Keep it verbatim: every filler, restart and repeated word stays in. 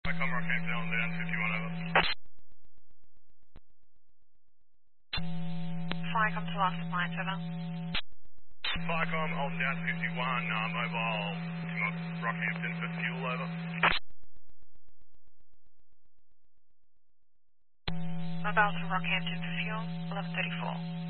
Icom Rockhampton, on down fifty-one over. Flycom to last appliance, over. Icom, on down fifty-one, uh, mobile to Rockhampton for fuel, over. Mobile to Rockhampton for fuel, eleven thirty-four.